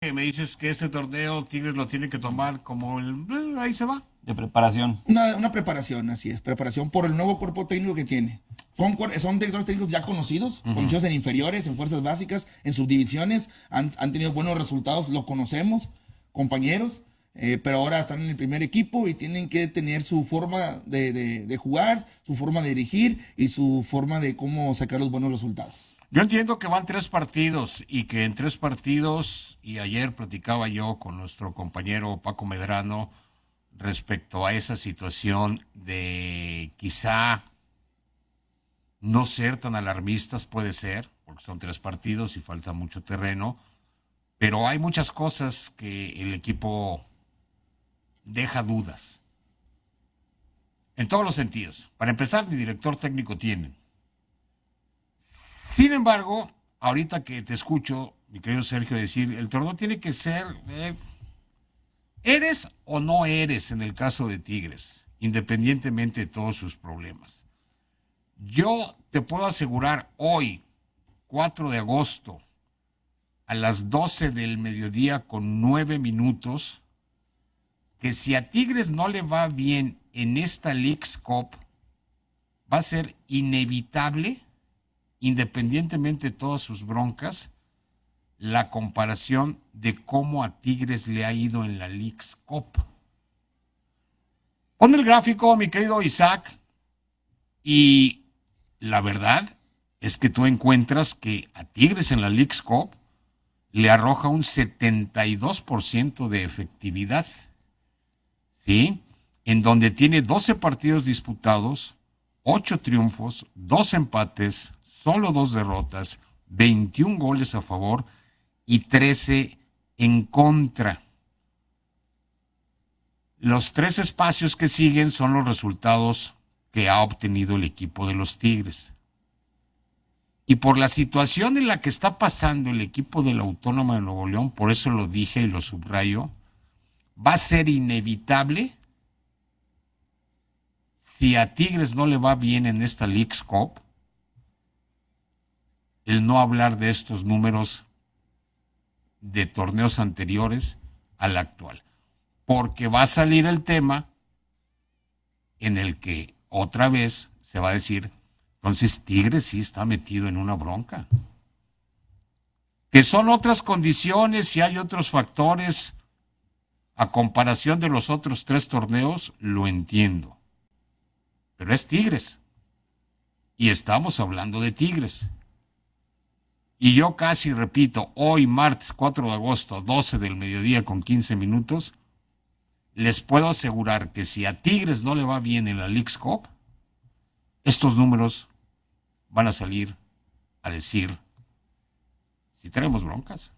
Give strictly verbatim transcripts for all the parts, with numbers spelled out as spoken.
que me dices que este torneo Tigres lo tiene que tomar como el... eh, ahí se va. De preparación. Una, una preparación, así es, preparación por el nuevo cuerpo técnico que tiene. Son, cuer- son directores técnicos ya conocidos, Ujú. conocidos en inferiores, en fuerzas básicas, en subdivisiones, han, han tenido buenos resultados, lo conocemos, compañeros, eh, pero ahora están en el primer equipo y tienen que tener su forma de, de- de jugar, su forma de dirigir y su forma de cómo sacar los buenos resultados. Yo entiendo que van tres partidos y que en tres partidos, y ayer platicaba yo con nuestro compañero Paco Medrano respecto a esa situación de quizá no ser tan alarmistas, puede ser, porque son tres partidos y falta mucho terreno, pero hay muchas cosas que el equipo deja dudas. En todos los sentidos. Para empezar, ni director técnico tienen. Sin embargo, ahorita que te escucho, mi querido Sergio, decir, el torneo tiene que ser, eh, eres o no eres en el caso de Tigres, independientemente de todos sus problemas. Yo te puedo asegurar hoy, cuatro de agosto, a las doce del mediodía con nueve minutos, que si a Tigres no le va bien en esta Leagues Cup, va a ser inevitable, independientemente de todas sus broncas, la comparación de cómo a Tigres le ha ido en la Leagues Cup. Pon el gráfico, mi querido Isaac, y la verdad es que tú encuentras que a Tigres en la Leagues Cup le arroja un setenta y dos por ciento de efectividad, ¿sí? En donde tiene doce partidos disputados, ocho triunfos, dos empates, solo dos derrotas, veintiún goles a favor y trece en contra. Los tres espacios que siguen son los resultados que ha obtenido el equipo de los Tigres. Y por la situación en la que está pasando el equipo de la Autónoma de Nuevo León, por eso lo dije y lo subrayo, va a ser inevitable, si a Tigres no le va bien en esta Leagues Cup, el no hablar de estos números de torneos anteriores al actual. Porque va a salir el tema en el que otra vez se va a decir, entonces Tigres sí está metido en una bronca. Que son otras condiciones y hay otros factores a comparación de los otros tres torneos, lo entiendo. Pero es Tigres. Y estamos hablando de Tigres. Y yo casi repito, hoy martes cuatro de agosto, doce del mediodía con quince minutos, les puedo asegurar que si a Tigres no le va bien en la Leagues Cup, estos números van a salir a decir si tenemos broncas.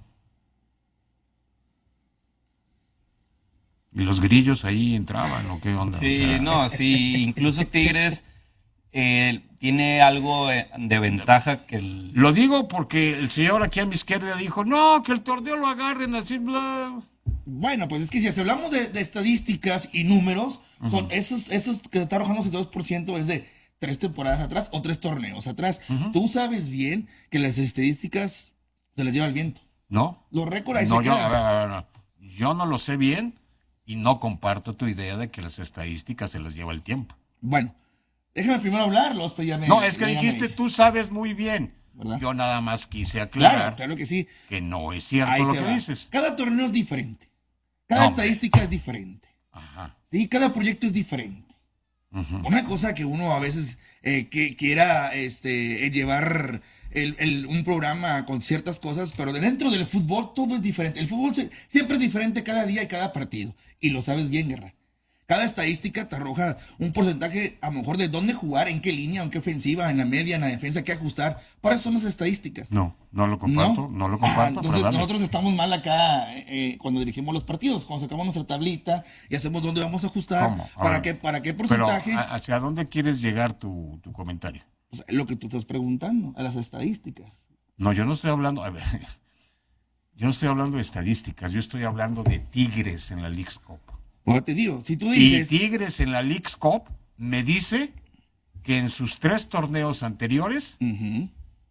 Y los grillos ahí entraban, ¿o qué onda? Sí, O sea, no, sí, incluso Tigres eh, tiene algo de ventaja que el... Lo digo porque el señor aquí a mi izquierda dijo, no, que el torneo lo agarren así, bla. Bueno, pues es que si hablamos de, de estadísticas y números, son Ujú. esos, esos que está arrojando ese dos por ciento es de tres temporadas atrás o tres torneos atrás. Ujú. Tú sabes bien que las estadísticas se las lleva el viento. ¿No? Los récords ahí No, se yo, quedan. a ver, a ver, a ver. Yo no lo sé bien y no comparto tu idea de que las estadísticas se las lleva el tiempo. Bueno, déjame primero hablar, luego después ya me... No, es que ya me dijiste, dices, tú sabes muy bien. ¿verdad? Yo nada más quise aclarar Claro, claro que sí. que no es cierto Ahí lo te que va. dices. Cada torneo es diferente. Cada No, hombre. estadística es diferente. Ajá. Sí, cada proyecto es diferente. Ujú. Una cosa que uno a veces eh, que quiera este, eh, llevar el, el- un programa con ciertas cosas, pero de dentro del fútbol todo es diferente. El fútbol se- siempre es diferente cada día y cada partido. Y lo sabes bien, Guerra. Cada estadística te arroja un porcentaje, a lo mejor, de dónde jugar, en qué línea, en qué ofensiva, en la media, en la defensa, qué ajustar. Para eso son las estadísticas. No, no lo comparto, no, lo Ah, comparto. entonces pero dale. nosotros estamos mal acá eh, cuando dirigimos los partidos, cuando sacamos nuestra tablita y hacemos dónde vamos a ajustar, ¿Cómo? A para ver. qué, para qué Pero, porcentaje. ¿a- ¿hacia dónde quieres llegar tu, tu comentario? O sea, lo que tú estás preguntando, a las estadísticas. No, yo no estoy hablando, a ver, yo no estoy hablando de estadísticas, yo estoy hablando de Tigres en la Leagues Cup. Bueno, te digo, si tú Y dices, Tigres en la Leagues Cup me dice que en sus tres torneos anteriores ujú,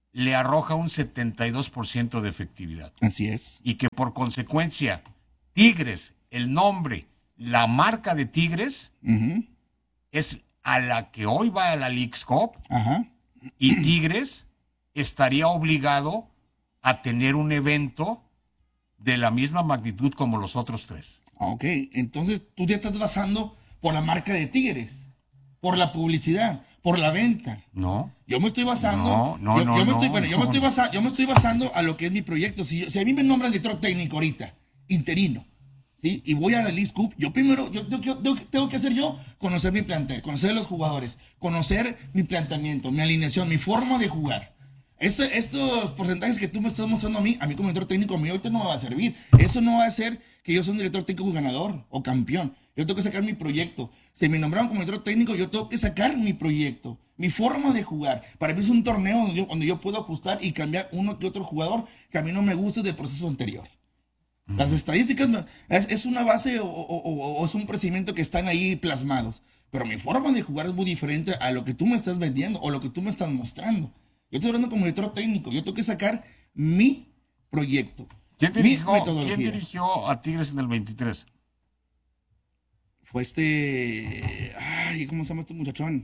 le arroja un setenta y dos por ciento de efectividad. Así es. Y que por consecuencia, Tigres, el nombre, la marca de Tigres, Uh-huh. es a la que hoy va a la Leagues Cup, Ajá. y Tigres estaría obligado a tener un evento de la misma magnitud como los otros tres. Ok, entonces tú te estás basando por la marca de Tigres, por la publicidad, por la venta. ¿No? Yo me estoy basando. No, no, yo, no, yo me no, estoy, bueno, yo me no. estoy basando, yo me estoy basando a lo que es mi proyecto. Si, yo- si a mí me nombran director técnico ahorita, interino, ¿sí? Y voy a la Leagues Cup, yo primero, yo, yo- yo- yo- tengo que hacer yo conocer mi plantel, conocer a los jugadores, conocer mi planteamiento, mi alineación, mi forma de jugar. Este- estos porcentajes que tú me estás mostrando a mí, a mí como director técnico, a mí ahorita no me va a servir. Eso no va a hacer que yo sea un director técnico ganador o campeón. Yo tengo que sacar mi proyecto. Si me nombraron como director técnico, yo tengo que sacar mi proyecto, mi forma de jugar. Para mí es un torneo donde yo, donde yo puedo ajustar y cambiar uno que otro jugador que a mí no me guste del proceso anterior. Las estadísticas me- es, es una base o, o- o- o es un procedimiento que están ahí plasmados. Pero mi forma de jugar es muy diferente a lo que tú me estás vendiendo o lo que tú me estás mostrando. Yo estoy hablando como director técnico. Yo tengo que sacar mi proyecto. ¿Quién mi dirigió, metodología. ¿quién dirigió a Tigres en el veintitrés? Fue este. Ay, ¿cómo se llama este muchachón?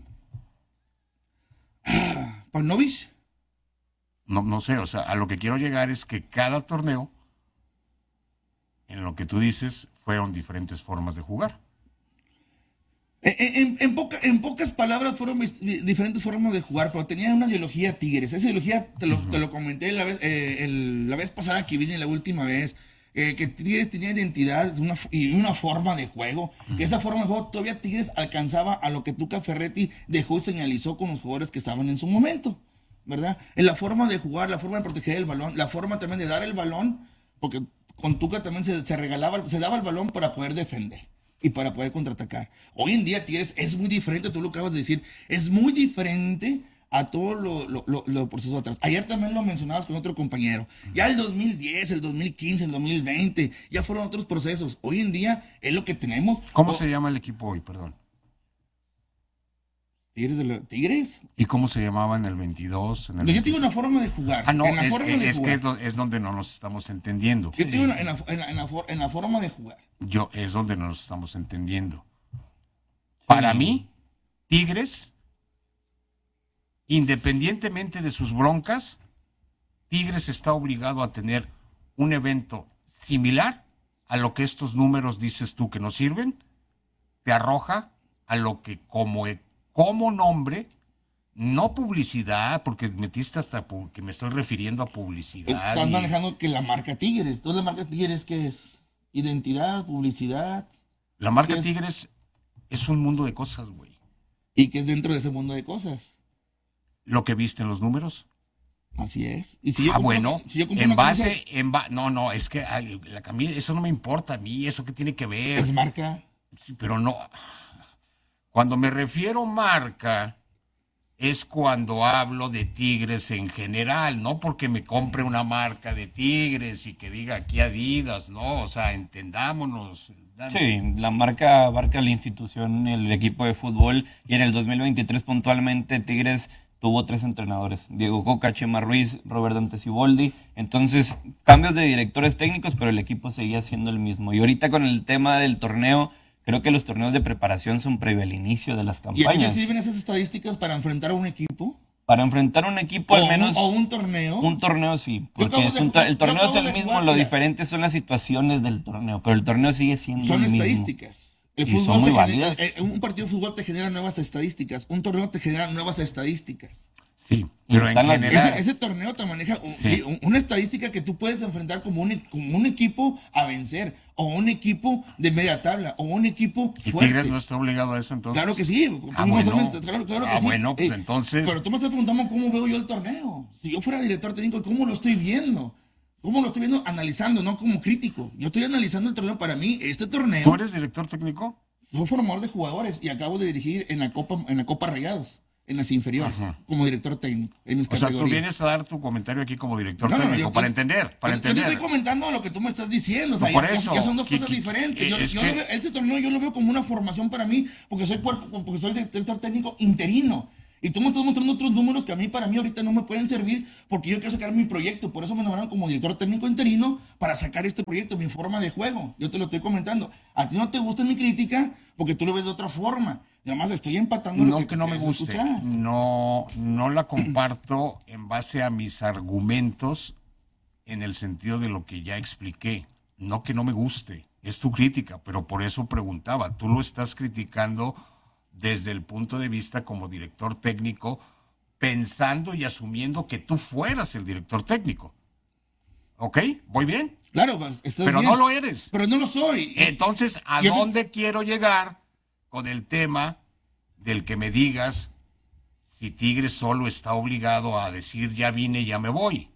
Ah, Paunovic. No, no sé, o sea, a lo que quiero llegar es que cada torneo, en lo que tú dices, fueron diferentes formas de jugar. En, en- en poca- en pocas palabras fueron mis- mi- diferentes formas de jugar, pero tenía una ideología Tigres. Esa ideología te lo, te lo comenté la vez, eh, el- la vez pasada que vine la última vez. eh, que Tigres tenía identidad una, f- y una forma de juego. Que esa forma de juego todavía Tigres alcanzaba a lo que Tuca Ferretti dejó y señalizó con los jugadores que estaban en su momento, ¿verdad? En la forma de jugar, la forma de proteger el balón, la forma también de dar el balón, porque con Tuca también se, se regalaba, se daba el balón para poder defender y para poder contraatacar. Hoy en día Tigres es muy diferente, tú lo acabas de decir, es muy diferente a todo lo, lo, lo, lo proceso atrás. Ayer también lo mencionabas con otro compañero. Ya el dos mil diez, el dos mil quince, el dos mil veinte, ya fueron otros procesos. Hoy en día es lo que tenemos. ¿Cómo O- se llama el equipo hoy, perdón? Tigres. De la- ¿Tigres? ¿Y cómo se llamaba en el veintidós? En el No, yo tengo una forma de jugar. Ah, no, en la es, forma que, de es que jugar. es do- es donde no nos estamos entendiendo. Yo tengo una- en, la, en, la, en la for- en la forma de jugar. Yo, es donde no nos estamos entendiendo. Para mí, Tigres, independientemente de sus broncas, Tigres está obligado a tener un evento similar a lo que estos números dices tú que no sirven, te arroja a lo que como, e- como nombre, no publicidad, porque metiste hasta pu- que me estoy refiriendo a publicidad. Estás y- manejando que la marca Tigres. Entonces, la marca Tigres, ¿qué es? Identidad, publicidad. La marca ¿qué es? Tigres es un mundo de cosas, güey. Y que es dentro de ese mundo de cosas. Lo que viste en los números. Así es. Y si yo Ah, compro- bueno, si yo compro en una camisa, base, en ba- no, no, es que ay, la camisa, eso no me importa a mí, eso qué tiene que ver. es marca. Sí, pero no. Cuando me refiero marca, es cuando hablo de Tigres en general, no porque me compre una marca de Tigres y que diga aquí Adidas, no, o sea, entendámonos. Sí, la marca abarca la institución, el equipo de fútbol, y en el dos mil veintitrés puntualmente Tigres tuvo tres entrenadores, Diego Coca, Chema Ruiz, Robert Dante Siboldi. Entonces, cambios de directores técnicos, pero el equipo seguía siendo el mismo. Y ahorita con el tema del torneo, creo que los torneos de preparación son previo al inicio de las ¿Y a ti te campañas. sirven esas estadísticas para enfrentar a un equipo? Para enfrentar un equipo, o, al menos un, o un torneo. un torneo sí, Yo porque acabo es de un to- jugar- el yo torneo es acabo el de mismo, jugar, lo mira. diferente son las situaciones del torneo, pero el torneo sigue siendo Son el mismo. estadísticas. El Y fútbol son muy se genera- válidas. eh, un partido de fútbol te genera nuevas estadísticas. Un torneo te genera nuevas estadísticas. Sí, pero en están las- general. Ese, ese torneo te maneja un- Sí. sí, un- una estadística que tú puedes enfrentar como un, e- como un equipo a vencer, o un equipo de media tabla, o un equipo ¿Y fuerte. Tigres no está obligado a eso entonces? Claro que sí. Ah, Tú no bueno. sabes- claro, claro que Ah, sí. bueno, pues Eh, entonces- Pero tú me estás preguntando cómo veo yo el torneo. Si yo fuera director técnico, ¿cómo lo estoy viendo? ¿Cómo lo estoy viendo? Analizando, no como crítico. Yo estoy analizando el torneo. Para mí, este torneo... ¿Tú eres director técnico? Soy formador de jugadores y acabo de dirigir en la Copa, en la Copa Rayados, en las inferiores, Ajá. como director técnico, en mis O sea, tú categorías. vienes a dar tu comentario aquí como director No, no, no, técnico, yo- para yo- entender, para yo, yo entender. te estoy comentando lo que tú me estás diciendo, o sea, No, por ya- ya- eso, ya son dos que- cosas que- diferentes. Yo, es yo que- lo veo- este torneo yo lo veo como una formación para mí, porque soy cuerpo, porque soy director técnico interino. Y tú me estás mostrando otros números que a mí, para mí, ahorita no me pueden servir porque yo quiero sacar mi proyecto. Por eso me nombraron como director técnico interino para sacar este proyecto, mi forma de juego. Yo te lo estoy comentando. A ti no te gusta mi crítica porque tú lo ves de otra forma. Nada más estoy empatando lo No que, que no me quieres guste, escuchar. no, no la comparto en base a mis argumentos en el sentido de lo que ya expliqué. No que no me guste, es tu crítica, pero por eso preguntaba. Tú lo estás criticando desde el punto de vista como director técnico, pensando y asumiendo que tú fueras el director técnico. ¿Ok? ¿Voy bien? Claro, pues, estás Pero bien. no lo eres. Pero no lo soy. Entonces, ¿a Yo te- dónde quiero llegar con el tema del que me digas si Tigres solo está obligado a decir ya vine, ya me voy?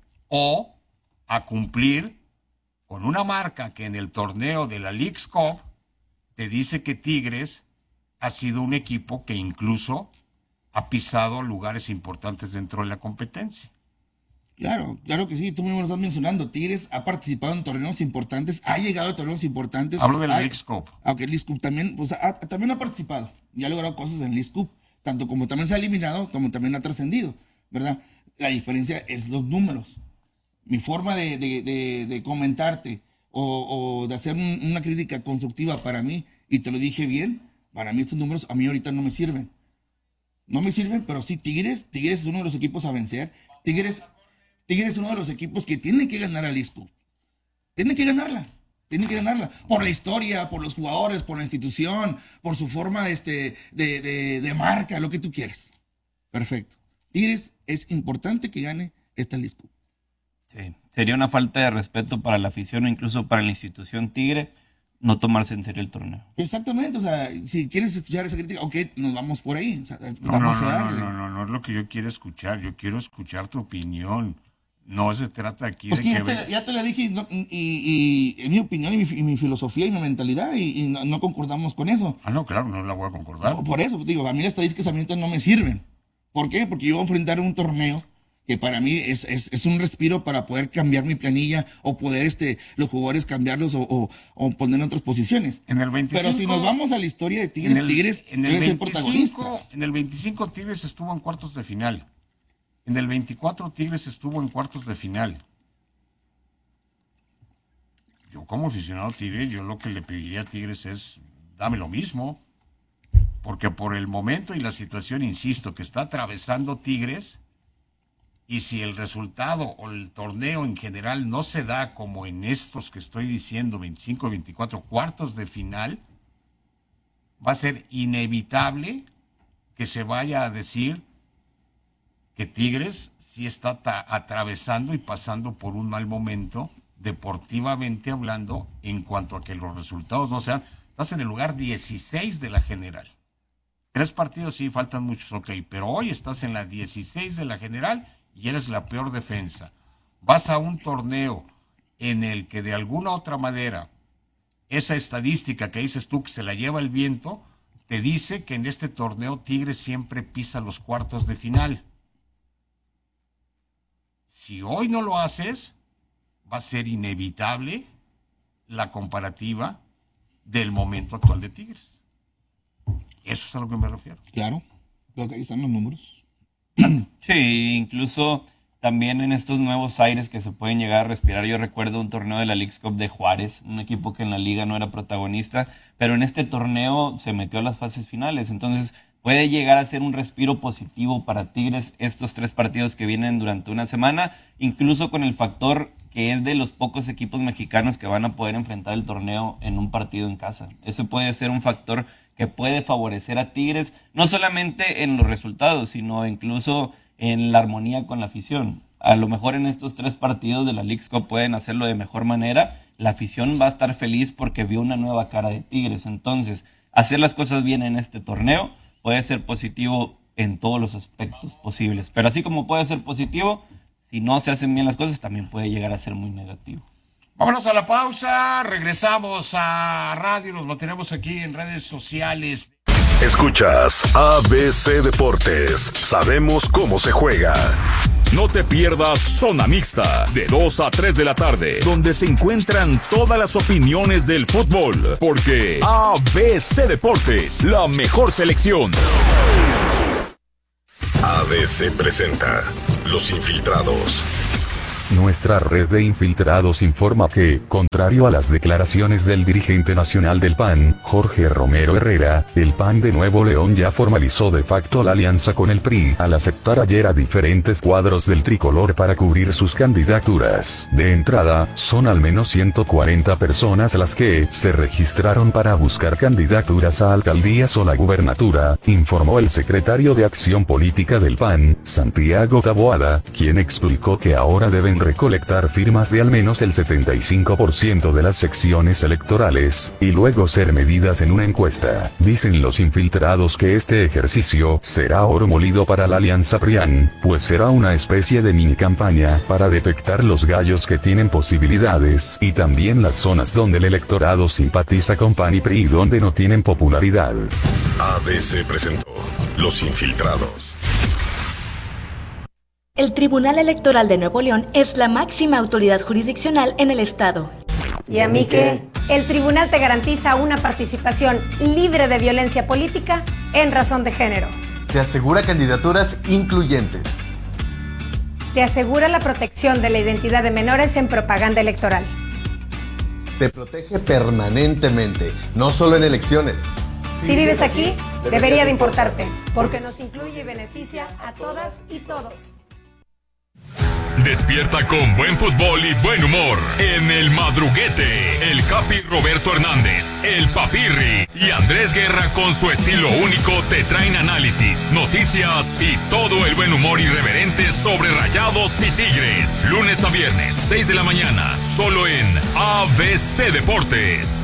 O a cumplir con una marca que en el torneo de la Leagues Cup te dice que Tigres ha sido un equipo que incluso ha pisado lugares importantes dentro de la competencia. Claro, claro que sí, tú mismo lo estás mencionando. Tigres ha participado en torneos importantes, ha llegado a torneos importantes. Hablo de la Ha- Leagues Cup. Aunque el Leagues Cup también, pues, ha, también ha participado y ha logrado cosas en Leagues Cup, tanto como también se ha eliminado, como también ha trascendido, ¿verdad? La diferencia es los números. Mi forma de, de- de- de comentarte o, o de hacer un- una crítica constructiva para mí, y te lo dije bien, para mí estos números a mí ahorita no me sirven. No me sirven, pero sí, Tigres, Tigres es uno de los equipos a vencer. Tigres, Tigres es uno de los equipos que tiene que ganar a Leagues Cup. Tiene que ganarla. Tiene que ganarla. Por la historia, por los jugadores, por la institución, por su forma de, este, de, de, de marca, lo que tú quieras. Perfecto. Tigres es importante que gane esta Leagues Cup. Sí. Sería una falta de respeto para la afición o incluso para la institución Tigre no tomarse en serio el torneo. Exactamente. O sea, si quieres escuchar esa crítica, ok, nos vamos por ahí. O sea, No, vamos no, a no, no, darle. no, no, no es lo que yo quiero escuchar. Yo quiero escuchar tu opinión. No se trata aquí Pues de que que... ya, ve- te, ya te la dije y, no- y, y- y en mi opinión y mi, y mi filosofía y mi mentalidad y, y no, no concordamos con eso. Ah, no, claro, no la voy a concordar. Por, por eso, pues, digo, a mí las estadísticas a mí ahorita no me sirven. ¿Por qué? Porque yo voy a enfrentar un torneo que para mí es, es, es un respiro para poder cambiar mi planilla o poder este, los jugadores cambiarlos o, o, o poner en otras posiciones. En el veinticinco... Pero si nos vamos a la historia de Tigres, en el, Tigres en el debe ser veinticinco, protagonista. en el veinticinco Tigres estuvo en cuartos de final. En el veinticuatro Tigres estuvo en cuartos de final. Yo como aficionado Tigre, yo lo que le pediría a Tigres es dame lo mismo. Porque por el momento y la situación, insisto, que está atravesando Tigres, y si el resultado o el torneo en general no se da como en estos que estoy diciendo, veinticinco, veinticuatro, cuartos de final, va a ser inevitable que se vaya a decir que Tigres sí está ta- atravesando y pasando por un mal momento, deportivamente hablando, en cuanto a que los resultados no sean. Estás en el lugar dieciséis de la general. Tres partidos sí, faltan muchos, ok, pero hoy estás en la dieciséis de la general y eres la peor defensa. Vas a un torneo en el que de alguna otra manera esa estadística que dices tú que se la lleva el viento, te dice que en este torneo Tigres siempre pisa los cuartos de final. Si hoy no lo haces, va a ser inevitable la comparativa del momento actual de Tigres. Eso es a lo que me refiero. Claro, creo que ahí están los números. Sí, incluso también en estos nuevos aires que se pueden llegar a respirar. Yo recuerdo un torneo de la Leagues Cup de Juárez, un equipo que en la liga no era protagonista, pero en este torneo se metió a las fases finales. Entonces puede llegar a ser un respiro positivo para Tigres estos tres partidos que vienen durante una semana, incluso con el factor que es de los pocos equipos mexicanos que van a poder enfrentar el torneo en un partido en casa. Eso puede ser un factor que puede favorecer a Tigres, no solamente en los resultados, sino incluso en la armonía con la afición. A lo mejor en estos tres partidos de la Leagues Cup pueden hacerlo de mejor manera. La afición va a estar feliz porque vio una nueva cara de Tigres. Entonces, hacer las cosas bien en este torneo puede ser positivo en todos los aspectos posibles. Pero así como puede ser positivo, si no se hacen bien las cosas, también puede llegar a ser muy negativo. Vámonos a la pausa, regresamos a radio, nos mantenemos aquí en redes sociales. Escuchas A B C Deportes. Sabemos cómo se juega. No te pierdas Zona Mixta, de dos a tres de la tarde, donde se encuentran todas las opiniones del fútbol, porque A B C Deportes, la mejor selección. A B C presenta Los Infiltrados. Nuestra red de infiltrados informa que, contrario a las declaraciones del dirigente nacional del P A N, Jorge Romero Herrera, el P A N de Nuevo León ya formalizó de facto la alianza con el P R I al aceptar ayer a diferentes cuadros del tricolor para cubrir sus candidaturas. De entrada, son al menos ciento cuarenta personas las que se registraron para buscar candidaturas a alcaldías o la gubernatura, informó el secretario de Acción Política del P A N, Santiago Taboada, quien explicó que ahora deben recolectar firmas de al menos el setenta y cinco por ciento de las secciones electorales, y luego ser medidas en una encuesta. Dicen los infiltrados que este ejercicio será oro molido para la alianza P R I A N, pues será una especie de mini campaña para detectar los gallos que tienen posibilidades, y también las zonas donde el electorado simpatiza con P A N y P R I y donde no tienen popularidad. A B C presentó Los Infiltrados. El Tribunal Electoral de Nuevo León es la máxima autoridad jurisdiccional en el estado. ¿Y a mí qué? El tribunal te garantiza una participación libre de violencia política en razón de género. Te asegura candidaturas incluyentes. Te asegura la protección de la identidad de menores en propaganda electoral. Te protege permanentemente, no solo en elecciones. Si vives aquí, debería de importarte, porque nos incluye y beneficia a todas y todos. Despierta con buen fútbol y buen humor en El Madruguete. El Capi Roberto Hernández, el Papirri y Andrés Guerra con su estilo único te traen análisis, noticias y todo el buen humor irreverente sobre Rayados y Tigres. Lunes a viernes, seis de la mañana, solo en A B C Deportes.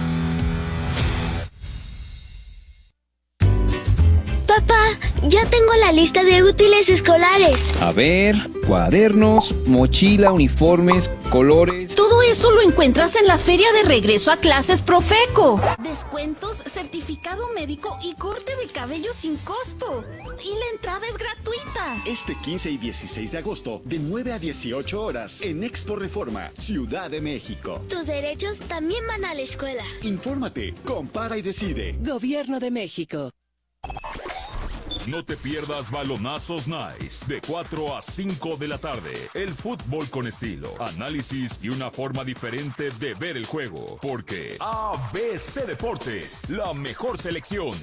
Papá, ya tengo la lista de útiles escolares. A ver, cuadernos, mochila, uniformes, colores. Todo eso lo encuentras en la feria de regreso a clases Profeco. Descuentos, certificado médico y corte de cabello sin costo. Y la entrada es gratuita. Este quince y dieciséis de agosto, de nueve a dieciocho horas, en Expo Reforma, Ciudad de México. Tus derechos también van a la escuela. Infórmate, compara y decide. Gobierno de México. No te pierdas Balonazos Nice de cuatro a cinco de la tarde. El fútbol con estilo, análisis y una forma diferente de ver el juego. Porque A B C Deportes, la mejor selección.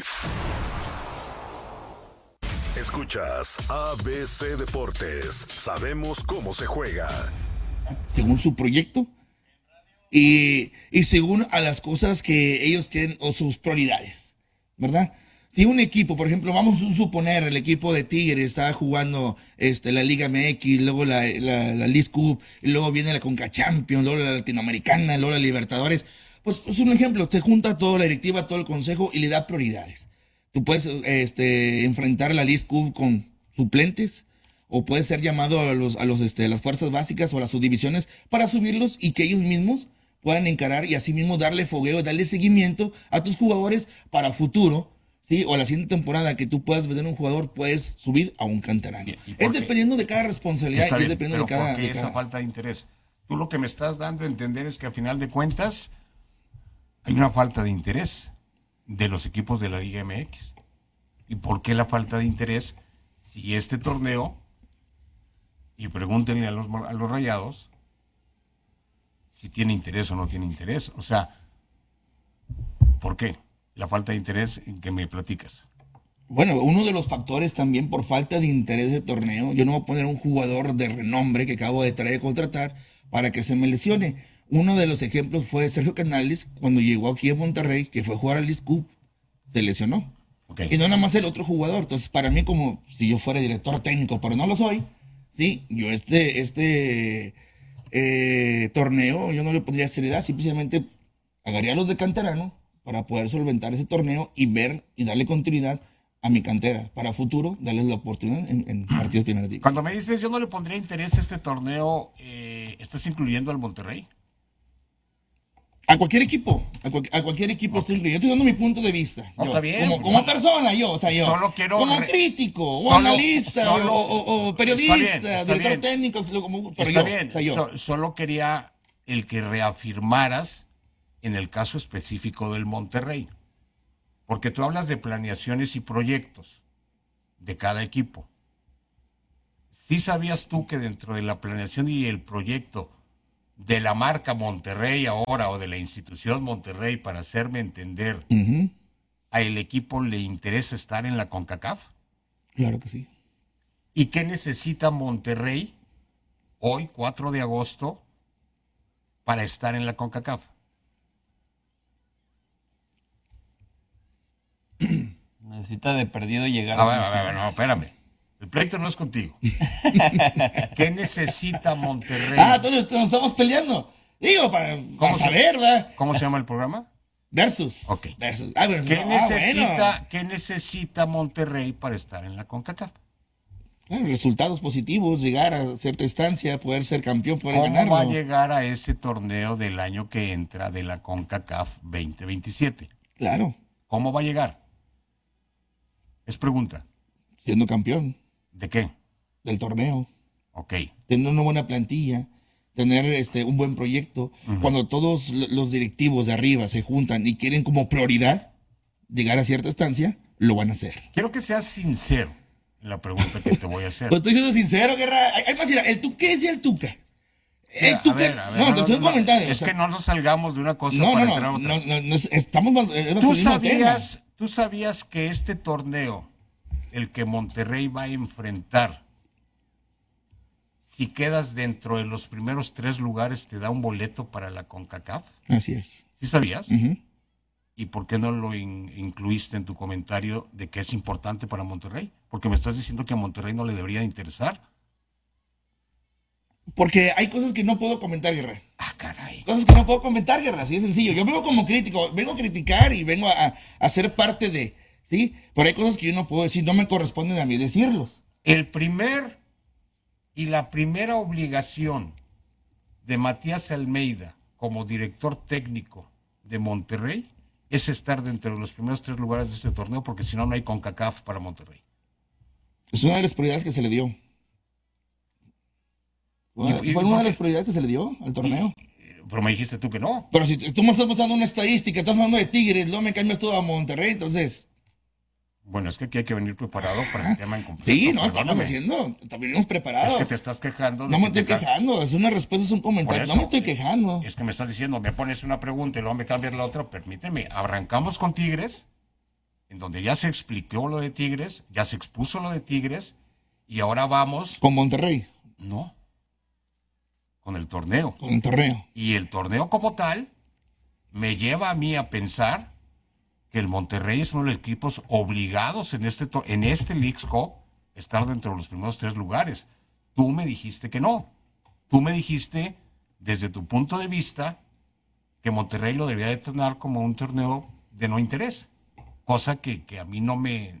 Escuchas A B C Deportes. Sabemos cómo se juega. Según su proyecto y, y según a las cosas que ellos quieren o sus prioridades, ¿verdad? Si un equipo, por ejemplo, vamos a suponer el equipo de Tigres está jugando este, la Liga M X, luego la, la, la League Cup, y luego viene la Conca Champions, luego la Latinoamericana, luego la Libertadores. Pues es un ejemplo, se junta toda la directiva, todo el consejo y le da prioridades. Tú puedes este, enfrentar la League Cup con suplentes o puedes ser llamado a los a los este, a las fuerzas básicas o a las subdivisiones para subirlos y que ellos mismos puedan encarar y así mismo darle fogueo, darle seguimiento a tus jugadores para futuro. Sí, o la siguiente temporada que tú puedas vender un jugador, puedes subir a un canterano. Es dependiendo de cada responsabilidad Está y bien, es dependiendo pero de cada... ¿por qué de esa cada... falta de interés? Tú lo que me estás dando a entender es que a final de cuentas hay una falta de interés de los equipos de la Liga M X. ¿Y por qué la falta de interés? Si este torneo, y pregúntenle a los, a los Rayados, si tiene interés o no tiene interés. O sea, ¿por qué? La falta de interés en que me platicas. Bueno, uno de los factores también por falta de interés de torneo, yo no voy a poner un jugador de renombre que acabo de traer a contratar para que se me lesione. Uno de los ejemplos fue Sergio Canales, cuando llegó aquí a Monterrey, que fue a jugar al League Cup, se lesionó. Okay. Y no nada más el otro jugador. Entonces, para mí, como si yo fuera director técnico, pero no lo soy, sí, yo este, este eh, torneo, yo no le pondría seriedad, simplemente agarraría a los de canterano para poder solventar ese torneo y ver y darle continuidad a mi cantera. Para futuro, darles la oportunidad en, en partidos primera división. Cuando me dices yo no le pondría interés a este torneo, eh, ¿estás incluyendo al Monterrey? A cualquier equipo, a, cual, a cualquier equipo estoy incluyendo. Yo estoy dando mi punto de vista. No, yo, está bien. Como, como persona, yo, o sea, yo. Solo quiero como re... crítico, solo, o analista, solo, o, o, o periodista, está bien, está director bien. técnico, como, pero está yo, bien. O sea, yo. So, solo quería el que reafirmaras en el caso específico del Monterrey. Porque tú hablas de planeaciones y proyectos de cada equipo. ¿Sí sabías tú que dentro de la planeación y el proyecto de la marca Monterrey ahora o de la institución Monterrey, para hacerme entender, uh-huh. a el equipo le interesa estar en la CONCACAF? Claro que sí. ¿Y qué necesita Monterrey hoy, cuatro de agosto, para estar en la CONCACAF? Necesita de perdido llegar a... A ver, a ver, no, espérame. El pleito no es contigo. ¿Qué necesita Monterrey? Ah, entonces nos estamos peleando. Digo, para, para saber, ¿verdad? ¿Cómo se llama el programa? Versus. Ok. Versus. Ah, versus. ¿Qué, Ah, necesita, bueno. ¿Qué necesita Monterrey para estar en la CONCACAF? Bueno, resultados positivos, llegar a cierta instancia, poder ser campeón, poder ¿Cómo ganarlo. va a llegar a ese torneo del año que entra de la CONCACAF veinte veintisiete? Claro. ¿Cómo va a llegar? Es pregunta. Siendo campeón. ¿De qué? Del torneo. Ok. Tener una buena plantilla, tener este un buen proyecto. Uh-huh. Cuando todos los directivos de arriba se juntan y quieren como prioridad llegar a cierta estancia, lo van a hacer. Quiero que seas sincero en la pregunta que te voy a hacer. Pues estoy siendo sincero, Guerra. Hay más, el Tuca, ¿qué decía el Tuca? El a Tuca. Ver, a ver, no, no, te estoy no, comentando. Es o sea, que no nos salgamos de una cosa no, para no, entrar a no, otra. no, no, no, estamos más, es ¿Tú sabías, ¿Tú sabías que este torneo, el que Monterrey va a enfrentar, si quedas dentro de los primeros tres lugares, te da un boleto para la CONCACAF? Así es. ¿Sí sabías? Uh-huh. ¿Y por qué no lo in- incluiste en tu comentario de que es importante para Monterrey? Porque me estás diciendo que a Monterrey no le debería interesar. Porque hay cosas que no puedo comentar, Guerra. Ah, caray. Cosas que no puedo comentar, Guerra, así de sencillo. Yo vengo como crítico, vengo a criticar y vengo a, a ser parte de, ¿sí? Pero hay cosas que yo no puedo decir, no me corresponden a mí decirlos. El primer y la primera obligación de Matías Almeida como director técnico de Monterrey es estar dentro de los primeros tres lugares de este torneo, porque si no, no hay CONCACAF para Monterrey. Es una de las prioridades que se le dio. Fue, Y- y- fue una de las prioridades que se le dio al torneo. Pero me dijiste tú que no. Pero si tú me estás mostrando una estadística, estás hablando de Tigres, luego me cambias todo a Monterrey, entonces... Bueno, es que aquí hay que venir preparado para el tema en completo. Sí, no, estamos perdóname. haciendo, también venimos preparados. Es que te estás quejando. de No me que estoy te ca- quejando, es una respuesta, es un Por comentario. eso, No me estoy quejando. Es que me estás diciendo, me pones una pregunta y luego me cambias la otra. Permíteme, arrancamos con Tigres, en donde ya se explicó lo de Tigres, ya se expuso lo de Tigres, y ahora vamos... Con Monterrey. No, con el torneo. Con el torneo. Y el torneo como tal me lleva a mí a pensar que el Monterrey es uno de los equipos obligados en este, to- en este Leagues Cup estar dentro de los primeros tres lugares. Tú me dijiste que no. Tú me dijiste, desde tu punto de vista, que Monterrey lo debería de tener como un torneo de no interés. Cosa que, que a mí no me,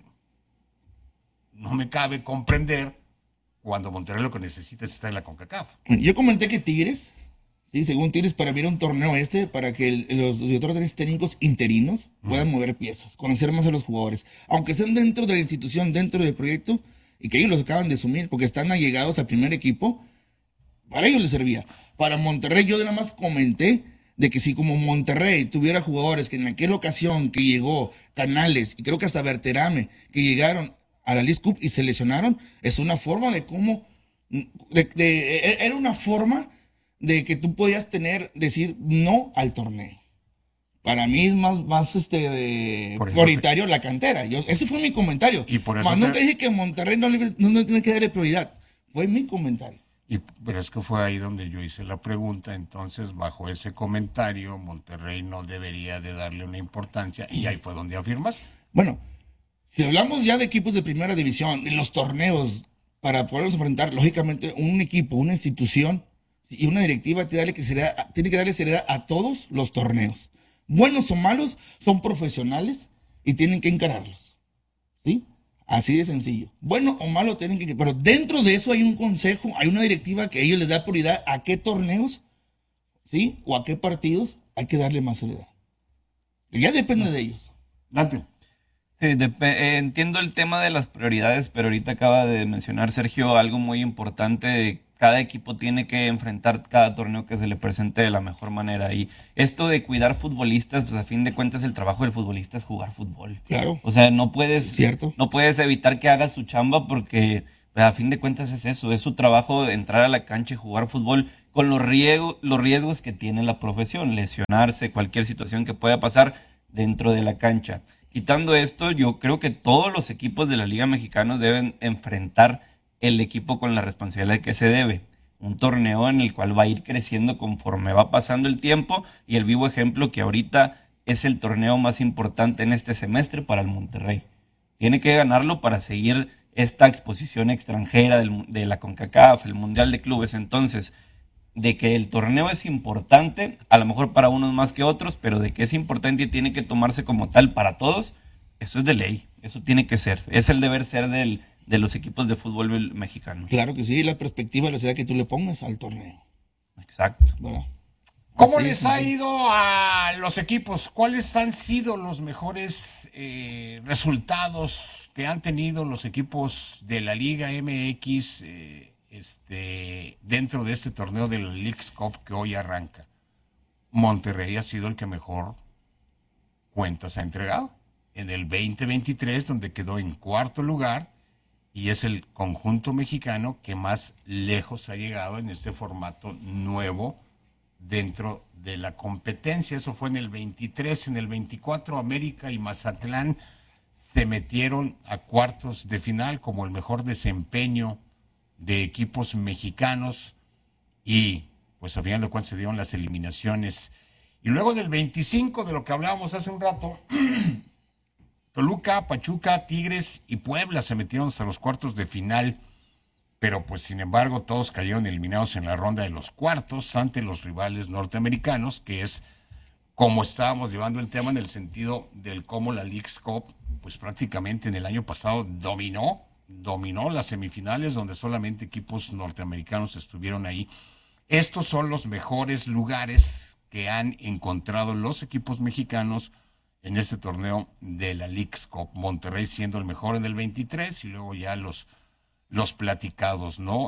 no me cabe comprender cuando Monterrey lo que necesita es estar en la CONCACAF. Yo comenté que Tigres, sí, según Tigres, para ver un torneo este, para que el- los directores técnicos interinos puedan mover piezas, conocer más a los jugadores, aunque estén dentro de la institución, dentro del proyecto, y que ellos los acaban de asumir, porque están allegados al primer equipo, para ellos les servía. Para Monterrey, yo nada más comenté de que si como Monterrey tuviera jugadores que en aquella ocasión que llegó Canales, y creo que hasta Berterame, que llegaron a la Leagues Cup y se lesionaron, es una forma de cómo, de- de- era una forma de que tú podías tener, decir no al torneo. Para mí es más, más este, Por eso prioritario la cantera. Yo, ese fue mi comentario. Y por eso Más nunca te- dije que Monterrey no le, no, no tiene que darle prioridad. Fue mi comentario. Y, pero es que fue ahí donde yo hice la pregunta, entonces bajo ese comentario Monterrey no debería de darle una importancia y ahí fue donde afirmaste. Bueno, si hablamos ya de equipos de primera división, de los torneos, para poderlos enfrentar, lógicamente un equipo, una institución y una directiva tiene que darle, que seriedad- tiene que darle seriedad a todos los torneos. Buenos o malos, son profesionales y tienen que encararlos. ¿Sí? Así de sencillo. Bueno o malo tienen que... Pero dentro de eso hay un consejo, hay una directiva que a ellos les da prioridad a qué torneos, ¿sí? O a qué partidos hay que darle más seriedad. Ya depende de ellos. Dante. Sí, dep- eh, entiendo el tema de las prioridades, pero ahorita acaba de mencionar Sergio algo muy importante. De cada equipo tiene que enfrentar cada torneo que se le presente de la mejor manera. Y esto de cuidar futbolistas, pues a fin de cuentas el trabajo del futbolista es jugar fútbol. Claro. O sea, no puedes, Cierto. no puedes evitar que haga su chamba porque Pero a fin de cuentas es eso, es su trabajo de entrar a la cancha y jugar fútbol con los riesgos, los riesgos que tiene la profesión, lesionarse, cualquier situación que pueda pasar dentro de la cancha. Quitando esto, yo creo que todos los equipos de la Liga Mexicana deben enfrentar el equipo con la responsabilidad que se debe. Un torneo en el cual va a ir creciendo conforme va pasando el tiempo, y el vivo ejemplo que ahorita es el torneo más importante en este semestre para el Monterrey. Tiene que ganarlo para seguir esta exposición extranjera del, de la CONCACAF, el Mundial de Clubes. Entonces, de que el torneo es importante, a lo mejor para unos más que otros, pero de que es importante y tiene que tomarse como tal para todos, eso es de ley, eso tiene que ser, es el deber ser del, de los equipos de fútbol mexicano. Claro que sí, la perspectiva, la ciudad que tú le pongas al torneo. Exacto. Bueno, ¿Cómo así les es, ha así. ido a los equipos? ¿Cuáles han sido los mejores eh, resultados que han tenido los equipos de la Liga M X eh, este, dentro de este torneo de la Leagues Cup que hoy arranca? Monterrey ha sido el que mejor cuentas ha entregado en el veinte veintitrés, donde quedó en cuarto lugar, y es el conjunto mexicano que más lejos ha llegado en este formato nuevo dentro de la competencia. Eso fue en el veintitrés. En el veinticuatro, América y Mazatlán se metieron a cuartos de final como el mejor desempeño de equipos mexicanos, y pues a final de cuentas se dieron las eliminaciones. Y luego del veinticinco, de lo que hablábamos hace un rato, Toluca, Pachuca, Tigres y Puebla se metieron hasta los cuartos de final, pero pues sin embargo todos cayeron eliminados en la ronda de los cuartos ante los rivales norteamericanos, que es como estábamos llevando el tema en el sentido del cómo la Leagues Cup pues prácticamente en el año pasado dominó, dominó las semifinales, donde solamente equipos norteamericanos estuvieron ahí. Estos son los mejores lugares que han encontrado los equipos mexicanos en este torneo de la Leagues Cup. Monterrey siendo el mejor en el veintitrés, y luego ya los, los platicados, ¿no?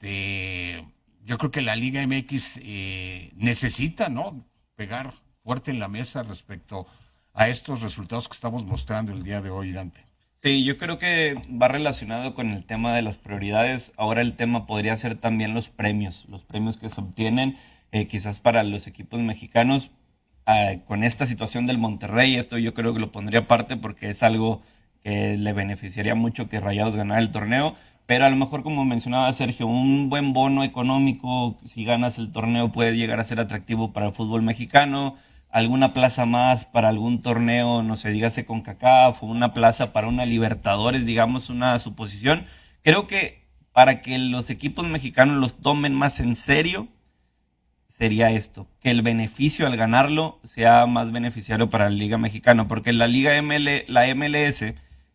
Este, yo creo que la Liga M X eh, necesita, ¿no?, pegar fuerte en la mesa respecto a estos resultados que estamos mostrando el día de hoy, Dante. Sí, yo creo que va relacionado con el tema de las prioridades. Ahora el tema podría ser también los premios, los premios que se obtienen eh, quizás para los equipos mexicanos. Uh, con esta situación del Monterrey, esto yo creo que lo pondría aparte porque es algo que le beneficiaría mucho que Rayados ganara el torneo, pero a lo mejor, como mencionaba Sergio, un buen bono económico, si ganas el torneo, puede llegar a ser atractivo para el fútbol mexicano, alguna plaza más para algún torneo, no sé, dígase CONCACAF, o una plaza para una Libertadores, digamos, una suposición. Creo que para que los equipos mexicanos los tomen más en serio, sería esto, que el beneficio al ganarlo sea más beneficiario para la Liga Mexicana, porque la Liga M L, la M L S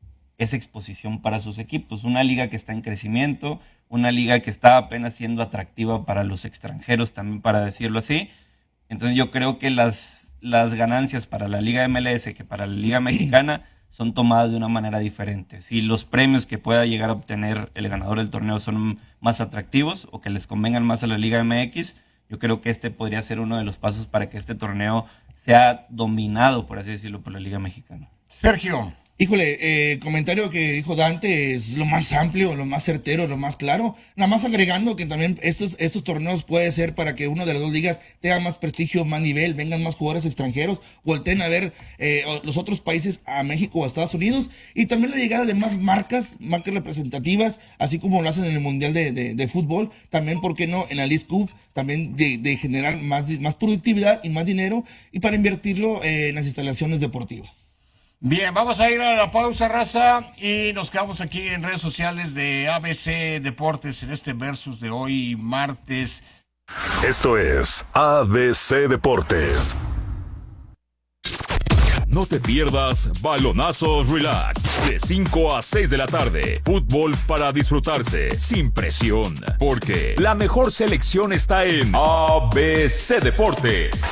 es exposición para sus equipos, una liga que está en crecimiento, una liga que está apenas siendo atractiva para los extranjeros también, para decirlo así. Entonces yo creo que las, las ganancias para la Liga M L S que para la Liga Mexicana son tomadas de una manera diferente. Si los premios que pueda llegar a obtener el ganador del torneo son más atractivos o que les convengan más a la Liga M X, yo creo que este podría ser uno de los pasos para que este torneo sea dominado, por así decirlo, por la Liga Mexicana. Sergio. Híjole, eh, el comentario que dijo Dante es lo más amplio, lo más certero, lo más claro. Nada más agregando que también estos, estos torneos puede ser para que una de las dos ligas tenga más prestigio, más nivel, vengan más jugadores extranjeros, volteen a ver eh, los otros países, a México o a Estados Unidos, y también la llegada de más marcas, marcas representativas, así como lo hacen en el Mundial de, de, de Fútbol, también, ¿por qué no?, en la Leagues Cup, también de, de generar más, más productividad y más dinero, y para invertirlo eh, en las instalaciones deportivas. Bien, vamos a ir a la pausa, raza, y nos quedamos aquí en redes sociales de A B C Deportes en este versus de hoy, martes. Esto es A B C Deportes. No te pierdas Balonazos Relax de cinco a seis de la tarde. Fútbol para disfrutarse sin presión, porque la mejor selección está en A B C Deportes.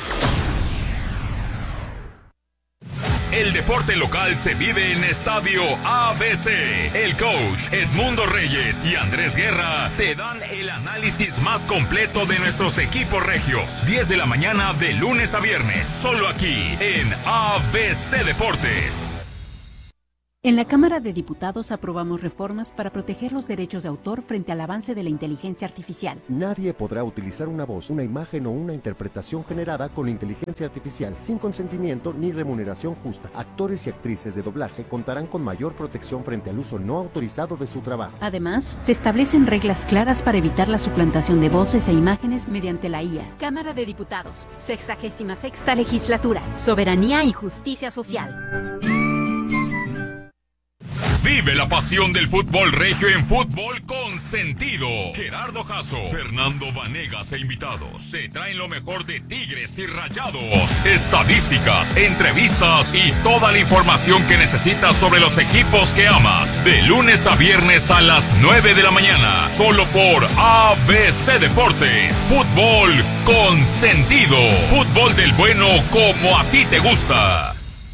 El deporte local se vive en Estadio A B C. El coach Edmundo Reyes y Andrés Guerra te dan el análisis más completo de nuestros equipos regios. diez de la mañana de lunes a viernes, solo aquí en A B C Deportes. En la Cámara de Diputados aprobamos reformas para proteger los derechos de autor frente al avance de la inteligencia artificial. Nadie podrá utilizar una voz, una imagen o una interpretación generada con inteligencia artificial sin consentimiento ni remuneración justa. Actores y actrices de doblaje contarán con mayor protección frente al uso no autorizado de su trabajo. Además, se establecen reglas claras para evitar la suplantación de voces e imágenes mediante la I A. Cámara de Diputados, sexagésima sexta legislatura, soberanía y justicia social. Vive la pasión del fútbol regio en Fútbol con Sentido. Gerardo Jasso, Fernando Vanegas e invitados te traen lo mejor de Tigres y Rayados. Estadísticas, entrevistas y toda la información que necesitas sobre los equipos que amas. De lunes a viernes a las nueve de la mañana. Solo por A B C Deportes. Fútbol con Sentido. Fútbol del bueno como a ti te gusta.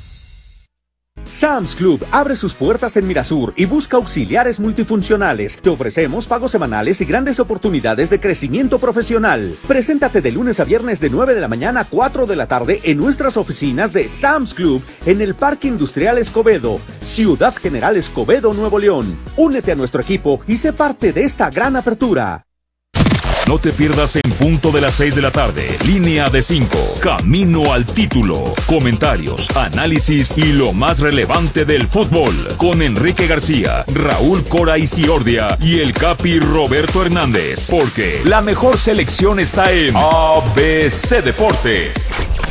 Sam's Club abre sus puertas en Mirasur y busca auxiliares multifuncionales. Te ofrecemos pagos semanales y grandes oportunidades de crecimiento profesional. Preséntate de lunes a viernes de nueve de la mañana a cuatro de la tarde en nuestras oficinas de Sam's Club en el Parque Industrial Escobedo, Ciudad General Escobedo, Nuevo León. Únete a nuestro equipo y sé parte de esta gran apertura. No te pierdas en punto de las seis de la tarde. Línea de cinco. Camino al título. Comentarios, análisis y lo más relevante del fútbol. Con Enrique García, Raúl Cora y Ciordia y el Capi Roberto Hernández. Porque la mejor selección está en A B C Deportes.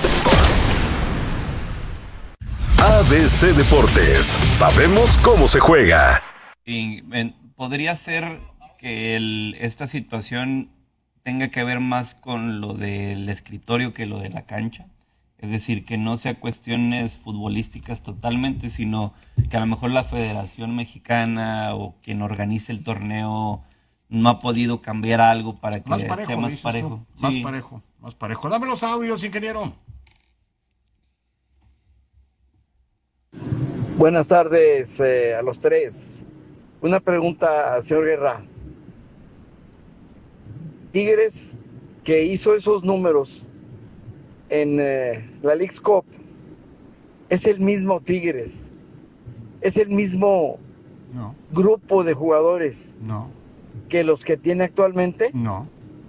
A B C Deportes. Sabemos cómo se juega. Y, en, podría ser que el, esta situación tenga que ver más con lo del escritorio que lo de la cancha. Es decir, que no sea cuestiones futbolísticas totalmente, sino que a lo mejor la Federación Mexicana o quien organice el torneo no ha podido cambiar algo para que más parejo, sea más parejo. Sí. Más sí. parejo, más parejo. Dame los audios, ingeniero. Buenas tardes eh, a los tres. Una pregunta al señor Guerra. Tigres, que hizo esos números en eh, la Leagues Cup, es el mismo Tigres, es el mismo no. grupo de jugadores no. que los que tiene actualmente. No.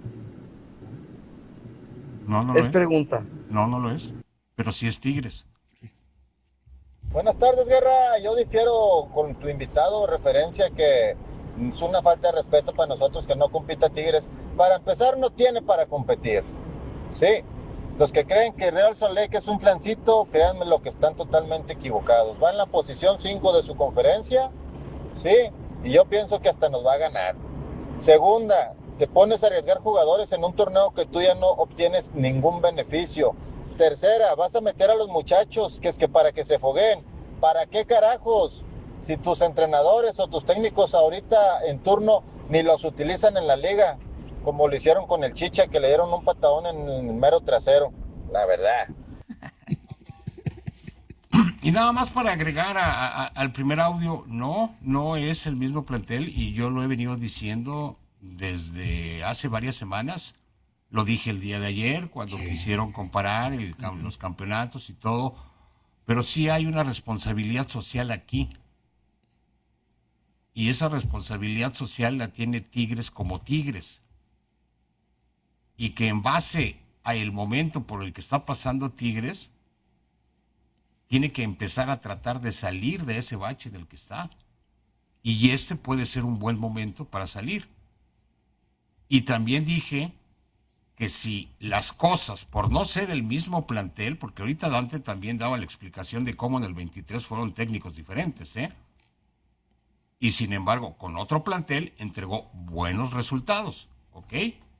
No, no lo es. Es pregunta. No, no lo es. Pero sí es Tigres. Buenas tardes, Guerra. Yo difiero con tu invitado, referencia que es una falta de respeto para nosotros que no compita Tigres. Para empezar, no tiene para competir. Sí, los que creen que Real Salt Lake es un flancito, créanme lo que están totalmente equivocados. Va en la posición cinco de su conferencia, sí, y yo pienso que hasta nos va a ganar. Segunda, te pones a arriesgar jugadores en un torneo que tú ya no obtienes ningún beneficio. Tercera, vas a meter a los muchachos, que es que para que se fogueen. ¿Para qué carajos? Si tus entrenadores o tus técnicos ahorita en turno ni los utilizan en la liga, como lo hicieron con el Chicha, que le dieron un patadón en el mero trasero, la verdad. Y nada más para agregar a, a, al primer audio, no, no es el mismo plantel y yo lo he venido diciendo desde hace varias semanas. Lo dije el día de ayer cuando sí. quisieron comparar el, los campeonatos y todo, pero sí hay una responsabilidad social aquí. Y esa responsabilidad social la tiene Tigres como Tigres. Y que en base al momento por el que está pasando Tigres, tiene que empezar a tratar de salir de ese bache del que está. Y este puede ser un buen momento para salir. Y también dije que si las cosas, por no ser el mismo plantel, porque ahorita Dante también daba la explicación de cómo en el veintitrés fueron técnicos diferentes, ¿eh? Y sin embargo, con otro plantel entregó buenos resultados, ¿ok?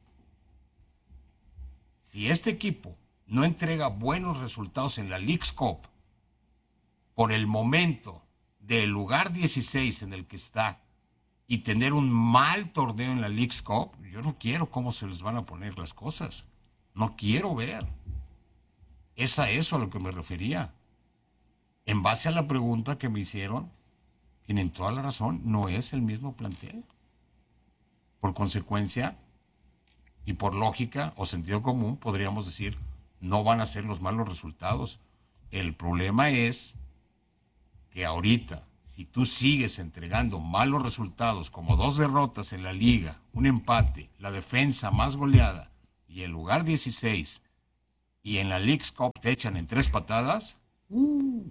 Si este equipo no entrega buenos resultados en la Leagues Cup, por el momento del lugar dieciséis en el que está, y tener un mal torneo en la Leagues Cup, yo no quiero cómo se les van a poner las cosas. No quiero ver. Es a eso a lo que me refería. En base a la pregunta que me hicieron, tienen toda la razón, no es el mismo plantel. Por consecuencia, y por lógica o sentido común, podríamos decir, no van a ser los malos resultados. El problema es que ahorita, si si tú sigues entregando malos resultados, como dos derrotas en la liga, un empate, la defensa más goleada y el lugar dieciséis, y en la Leagues Cup te echan en tres patadas, uh,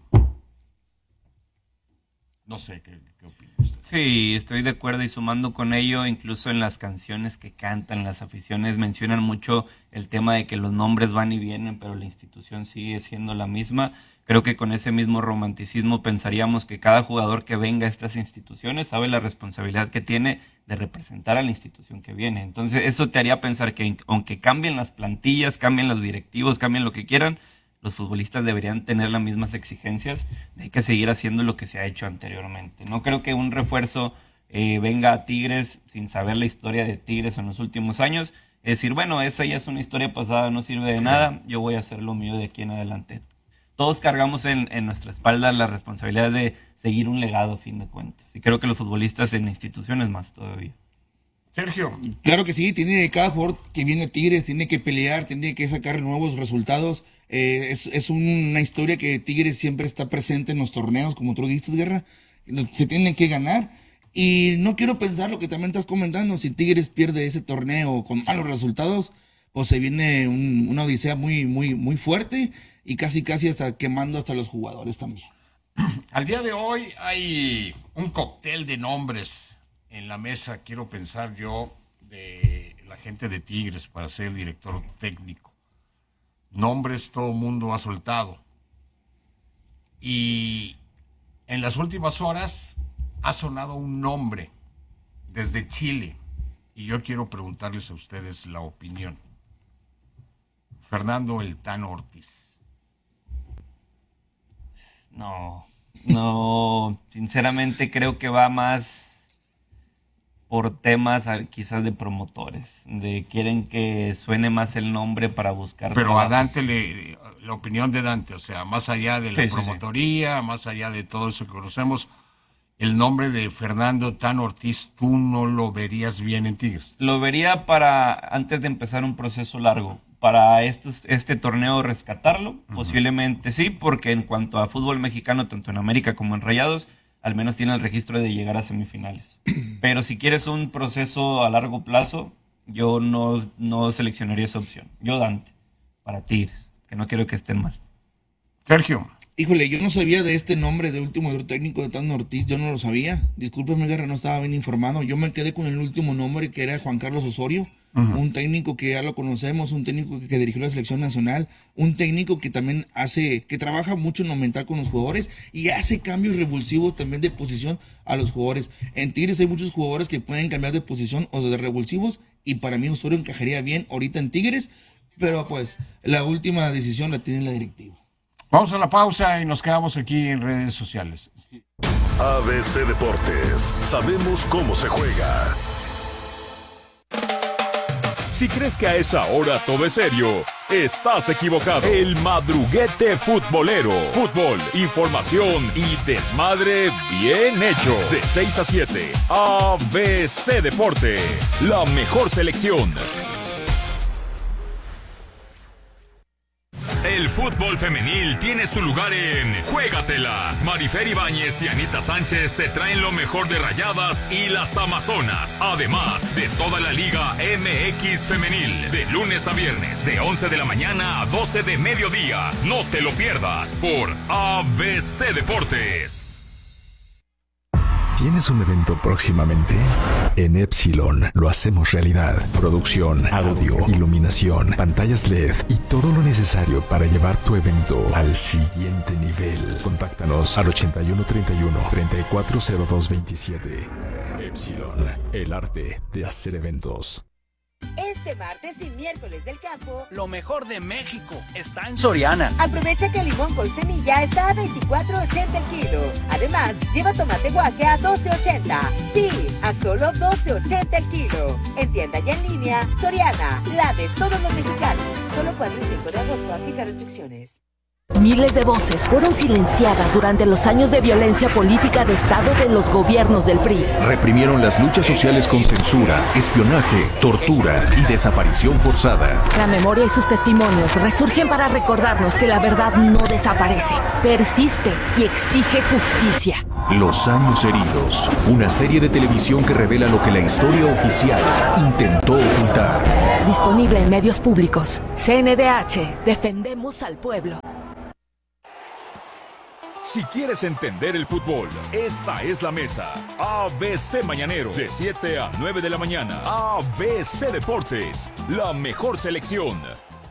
no sé qué, qué opina usted. Sí, estoy de acuerdo, y sumando con ello, incluso en las canciones que cantan, las aficiones mencionan mucho el tema de que los nombres van y vienen, pero la institución sigue siendo la misma. Creo que con ese mismo romanticismo pensaríamos que cada jugador que venga a estas instituciones sabe la responsabilidad que tiene de representar a la institución que viene. Entonces eso te haría pensar que aunque cambien las plantillas, cambien los directivos, cambien lo que quieran, los futbolistas deberían tener las mismas exigencias de hay que seguir haciendo lo que se ha hecho anteriormente. No creo que un refuerzo eh, venga a Tigres sin saber la historia de Tigres en los últimos años. Es decir, bueno, esa ya es una historia pasada, no sirve de nada, yo voy a hacer lo mío de aquí en adelante. Todos cargamos en, en nuestra espalda la responsabilidad de seguir un legado, a fin de cuentas. Y creo que los futbolistas en instituciones más todavía. Sergio. Claro que sí, tiene cada jugador que viene a Tigres, tiene que pelear, tiene que sacar nuevos resultados. Eh, es, es una historia que Tigres siempre está presente en los torneos, como tú dijiste, Guerra. Se tienen que ganar. Y no quiero pensar lo que también estás comentando, si Tigres pierde ese torneo con malos resultados, pues se viene un, una odisea muy, muy, muy fuerte. Y casi, casi hasta quemando hasta los jugadores también. Al día de hoy hay un cóctel de nombres en la mesa, quiero pensar yo, de la gente de Tigres para ser el director técnico. Nombres todo el mundo ha soltado. Y en las últimas horas ha sonado un nombre desde Chile. Y yo quiero preguntarles a ustedes la opinión. Fernando El Tano Ortiz. No, no, sinceramente creo que va más por temas quizás de promotores, de quieren que suene más el nombre para buscar. Pero trabajo. A Dante, le, la opinión de Dante, o sea, más allá de la sí, promotoría, sí, sí. más allá de todo eso que conocemos, el nombre de Fernando Tano Ortiz, ¿tú no lo verías bien en Tigres? Lo vería para, antes de empezar un proceso largo. Para estos, este torneo rescatarlo, uh-huh. posiblemente sí, porque en cuanto a fútbol mexicano, tanto en América como en Rayados, al menos tiene el registro de llegar a semifinales. Pero si quieres un proceso a largo plazo, yo no, no seleccionaría esa opción. Yo, Dante, para Tigres, que no quiero que estén mal. Sergio. Híjole, yo no sabía de este nombre de último director técnico de Tano Ortiz, yo no lo sabía. Discúlpeme, Guerra, no estaba bien informado. Yo me quedé con el último nombre, que era Juan Carlos Osorio. Uh-huh. Un técnico que ya lo conocemos, un técnico que, que dirigió la selección nacional, un técnico que también hace, que trabaja mucho en lo mental con los jugadores y hace cambios revulsivos también de posición a los jugadores. En Tigres hay muchos jugadores que pueden cambiar de posición o de revulsivos y para mí Osorio encajaría bien ahorita en Tigres, pero pues la última decisión la tiene la directiva. Vamos a la pausa y nos quedamos aquí en redes sociales. A B C Deportes, sabemos cómo se juega. Si crees que a esa hora todo es serio, estás equivocado. El madruguete futbolero. Fútbol, información y desmadre bien hecho. De seis a siete, A B C Deportes, la mejor selección. El fútbol femenil tiene su lugar en Juégatela. Marifer Ibáñez y Anita Sánchez te traen lo mejor de Rayadas y las Amazonas. Además de toda la Liga M X Femenil. De lunes a viernes, de once de la mañana a doce de mediodía. No te lo pierdas por A B C Deportes. ¿Tienes un evento próximamente? En Epsilon lo hacemos realidad. Producción, audio, iluminación, pantallas L E D y todo lo necesario para llevar tu evento al siguiente nivel. Contáctanos al ochenta y uno treinta y uno, treinta y cuatro cero dos veintisiete. Epsilon, el arte de hacer eventos. Este martes y miércoles del campo, lo mejor de México está en Soriana. Aprovecha que el limón con semilla está a veinticuatro ochenta el kilo. Además, lleva tomate guaje a doce ochenta. Sí, a solo doce ochenta el kilo. En tienda y en línea, Soriana, la de todos los mexicanos. Solo cuatro y cinco de agosto, aplica restricciones. Miles de voces fueron silenciadas durante los años de violencia política de Estado de los gobiernos del P R I. Reprimieron las luchas sociales con censura, espionaje, tortura y desaparición forzada. La memoria y sus testimonios resurgen para recordarnos que la verdad no desaparece, persiste y exige justicia. Los años heridos, una serie de televisión que revela lo que la historia oficial intentó ocultar. Disponible en medios públicos. C N D H, defendemos al pueblo. Si quieres entender el fútbol, esta es la mesa. A B C Mañanero, de siete a nueve de la mañana. A B C Deportes, la mejor selección.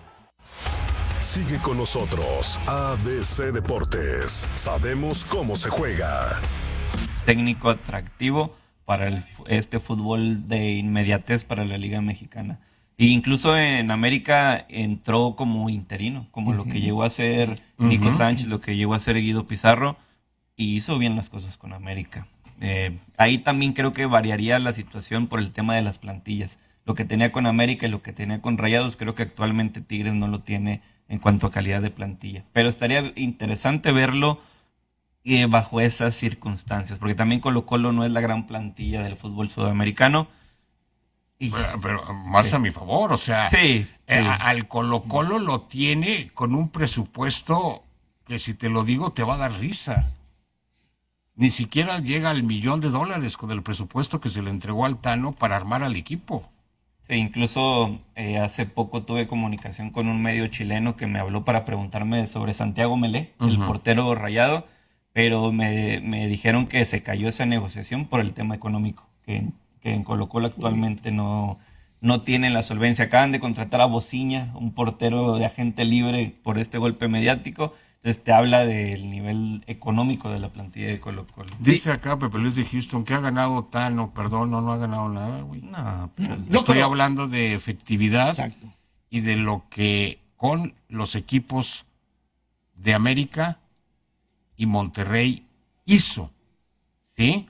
Sigue con nosotros, A B C Deportes. Sabemos cómo se juega. Técnico atractivo para el, este fútbol de inmediatez para la Liga Mexicana. E incluso en América entró como interino, como uh-huh. lo que llegó a ser Nico uh-huh. Sánchez, lo que llegó a ser Guido Pizarro, y hizo bien las cosas con América. Eh, ahí también creo que variaría la situación por el tema de las plantillas. Lo que tenía con América y lo que tenía con Rayados, creo que actualmente Tigres no lo tiene en cuanto a calidad de plantilla. Pero estaría interesante verlo eh, bajo esas circunstancias, porque también Colo-Colo no es la gran plantilla del fútbol sudamericano. Y, pero, pero más sí. a mi favor, o sea, sí, eh, sí. al Colo-Colo lo tiene con un presupuesto que si te lo digo te va a dar risa. Ni siquiera llega al millón de dólares con el presupuesto que se le entregó al Tano para armar al equipo. Sí, incluso eh, hace poco tuve comunicación con un medio chileno que me habló para preguntarme sobre Santiago Melé, uh-huh. el portero rayado, pero me, me dijeron que se cayó esa negociación por el tema económico, que, que en Colo-Colo actualmente no, no tienen la solvencia. Acaban de contratar a Bociña, un portero de agente libre por este golpe mediático. Entonces te habla del nivel económico de la plantilla de Colo-Colo. Dice acá Pepe Luis de Houston que ha ganado Tano, perdón, no, no ha ganado nada, güey. No, pero... no, Estoy pero... hablando de efectividad. Exacto. Y de lo que con los equipos de América y Monterrey hizo, ¿sí?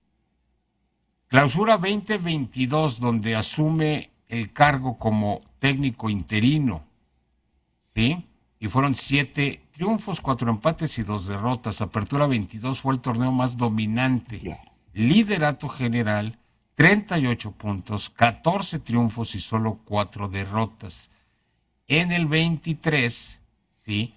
Clausura veinte veintidós, donde asume el cargo como técnico interino, ¿sí? Y fueron siete triunfos, cuatro empates y dos derrotas. Apertura veintidós fue el torneo más dominante. Claro. Liderato general, treinta y ocho puntos, catorce triunfos y solo cuatro derrotas. En el veintitrés, sí,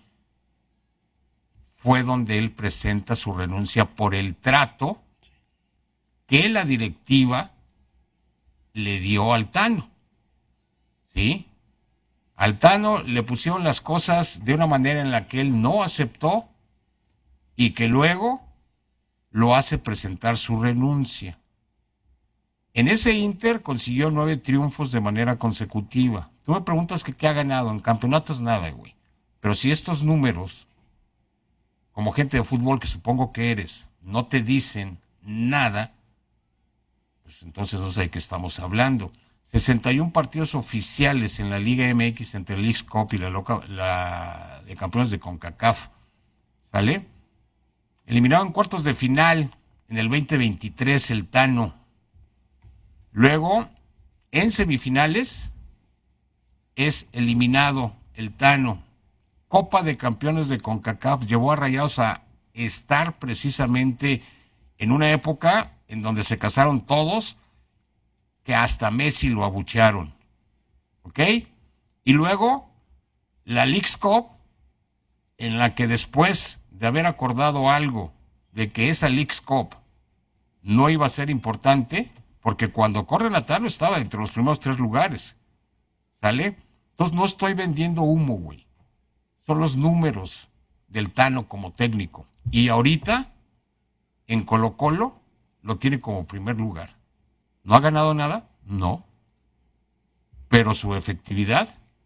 fue donde él presenta su renuncia por el trato que la directiva le dio al Tano, ¿sí? Al Tano le pusieron las cosas de una manera en la que él no aceptó y que luego lo hace presentar su renuncia. En ese Inter consiguió nueve triunfos de manera consecutiva. Tú me preguntas que qué ha ganado. En campeonatos nada, güey. Pero si estos números, como gente de fútbol que supongo que eres, no te dicen nada, pues entonces no sé de qué estamos hablando. sesenta y uno partidos oficiales en la Liga M X entre el Leagues Cup y la, loca, la de campeones de CONCACAF. ¿Sale? Eliminado en cuartos de final en el veinte veintitrés el Tano. Luego, en semifinales, es eliminado el Tano. Copa de Campeones de CONCACAF llevó a Rayados a estar precisamente en una época en donde se casaron todos, que hasta Messi lo abuchearon, ¿ok? Y luego, la Leagues Cup, en la que después de haber acordado algo de que esa Leagues Cup no iba a ser importante, porque cuando corren a Tano estaba entre los primeros tres lugares, ¿sale? Entonces no estoy vendiendo humo, güey. Son los números del Tano como técnico. Y ahorita, en Colo-Colo, lo tiene como primer lugar. ¿No ha ganado nada? No. Pero su efectividad,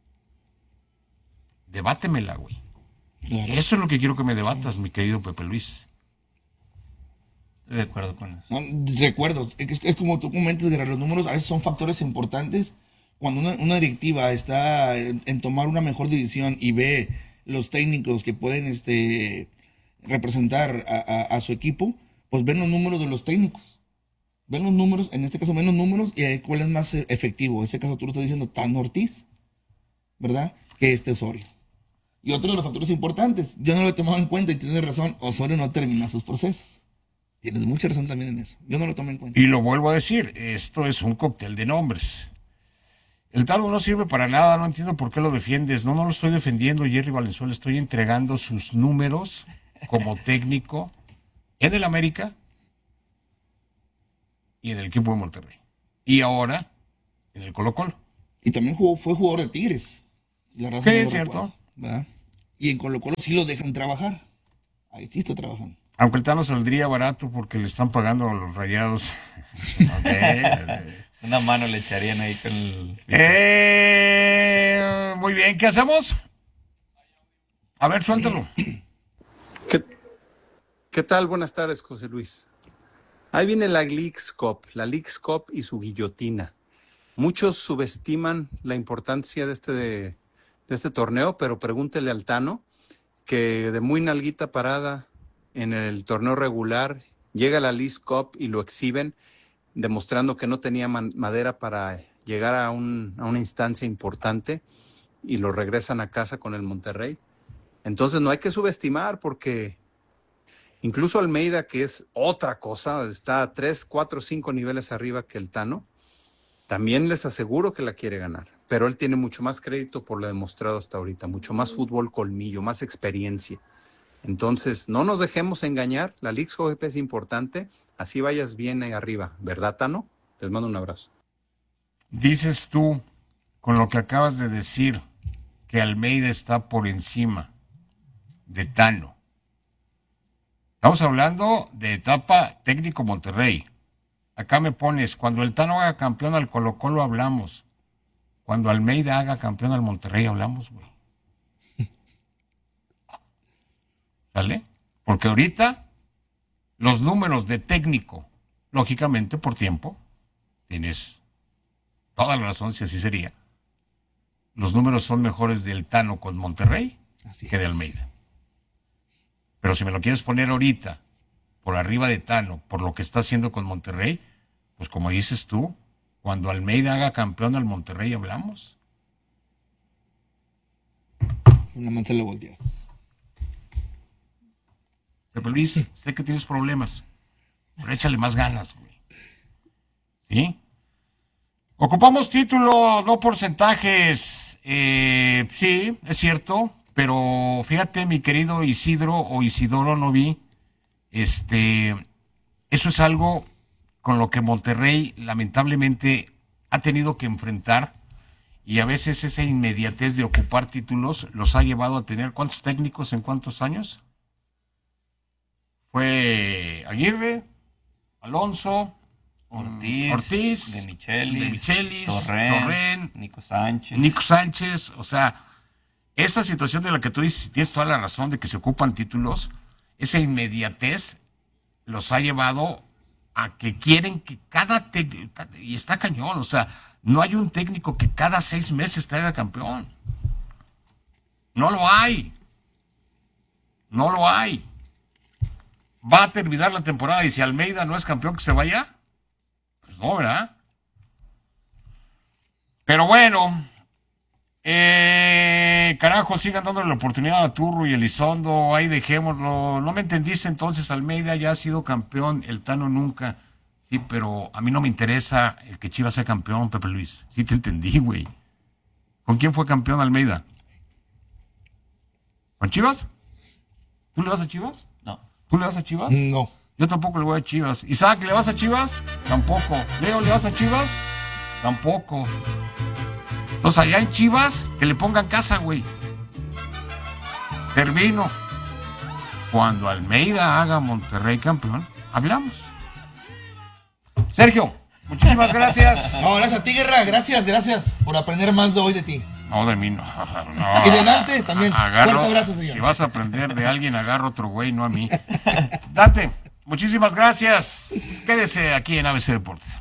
debátemela, güey. Claro. Eso es lo que quiero que me debatas, mi querido Pepe Luis. Estoy de acuerdo con eso. No, recuerdo, es, es como tú comentas, de los números a veces son factores importantes. Cuando una, una directiva está en, en tomar una mejor decisión y ve los técnicos que pueden este, representar a, a, a su equipo, pues ven los números de los técnicos. Ven los números, en este caso ven los números y cuál es más efectivo. En este caso tú lo estás diciendo Tano Ortiz, ¿verdad? Que este Osorio. Y otro de los factores importantes, yo no lo he tomado en cuenta y tienes razón, Osorio no termina sus procesos. Tienes mucha razón también en eso. Yo no lo tomé en cuenta. Y lo vuelvo a decir, esto es un cóctel de nombres. El Tano no sirve para nada, no entiendo por qué lo defiendes. No, no lo estoy defendiendo, Jerry Valenzuela, estoy entregando sus números como técnico en el América y en el equipo de Monterrey. Y ahora en el Colo-Colo. Y también jugó, fue jugador de Tigres. La raza Sí, no lo cierto. recuerda, ¿verdad? Y en Colo-Colo sí lo dejan trabajar. Ahí sí está trabajando. Aunque el Tano saldría barato porque le están pagando a los Rayados. Okay. Una mano le echarían ahí con el... Eh, muy bien, ¿qué hacemos? A ver, suéltalo. ¿Qué, ¿Qué tal? Buenas tardes, José Luis. Ahí viene la Leagues Cup, la Leagues Cup y su guillotina. Muchos subestiman la importancia de este, de, de este torneo, pero pregúntele al Tano que de muy nalguita parada en el torneo regular llega a la Leagues Cup y lo exhiben, demostrando que no tenía man, madera para llegar a, un, a una instancia importante y lo regresan a casa con el Monterrey. Entonces no hay que subestimar porque incluso Almeida, que es otra cosa, está a tres, cuatro, cinco niveles arriba que el Tano, también les aseguro que la quiere ganar. Pero él tiene mucho más crédito por lo demostrado hasta ahorita, mucho más fútbol colmillo, más experiencia. Entonces no nos dejemos engañar, la Leagues Cup es importante, así vayas bien ahí arriba, ¿verdad, Tano? Les mando un abrazo. Dices tú, con lo que acabas de decir, que Almeida está por encima de Tano. Estamos hablando de etapa técnico Monterrey. Acá me pones, cuando el Tano haga campeón al Colo-Colo hablamos. Cuando Almeida haga campeón al Monterrey hablamos, güey. ¿Sale? Porque ahorita los números de técnico, lógicamente por tiempo, tienes toda la razón si así sería, los números son mejores del Tano con Monterrey así que de Almeida. Pero si me lo quieres poner ahorita, por arriba de Tano, por lo que está haciendo con Monterrey, pues como dices tú, cuando Almeida haga campeón al Monterrey hablamos. Una mancha le volteas. Pero Luis, sé que tienes problemas, pero échale más ganas, güey. ¿Sí? Ocupamos título, no porcentajes. Eh, sí, es cierto, pero fíjate, mi querido Isidro o Isidoro, no vi, este, eso es algo con lo que Monterrey lamentablemente ha tenido que enfrentar y a veces esa inmediatez de ocupar títulos los ha llevado a tener, ¿cuántos técnicos en cuántos años? Fue Aguirre, Alonso, Ortiz, Ortiz de Michelis, de Michelis Torrén, Torrén, Nico Sánchez. Nico Sánchez, o sea, esa situación de la que tú dices, tienes toda la razón de que se ocupan títulos, esa inmediatez los ha llevado a que quieren que cada técnico, y está cañón, o sea, no hay un técnico que cada seis meses te haga campeón. No lo hay. No lo hay. Va a terminar la temporada y si Almeida no es campeón, que se vaya. Pues no, ¿verdad? Pero bueno, eh, carajo, sigan dándole la oportunidad a Turro y Elizondo, ahí dejémoslo. No me entendiste entonces, Almeida ya ha sido campeón, el Tano nunca. Sí, pero a mí no me interesa el que Chivas sea campeón, Pepe Luis. Sí te entendí, güey. ¿Con quién fue campeón Almeida? ¿Con Chivas? ¿Tú le vas a Chivas? No. ¿Tú le vas a Chivas? No. Yo tampoco le voy a Chivas. Isaac, ¿le vas a Chivas? Tampoco. Leo, ¿le vas a Chivas? Tampoco. Entonces allá en Chivas, que le pongan casa, güey. Termino. Cuando Almeida haga Monterrey campeón, hablamos. Sergio, muchísimas gracias. No, gracias a ti, Guerra. Gracias, gracias por aprender más de hoy de ti. No, de mí no. no. Y de Dante también. Agarro, Fuerte abrazo, señor. Si vas a aprender de alguien, agarra otro güey, no a mí. Dante, muchísimas gracias. Quédese aquí en A B C Deportes.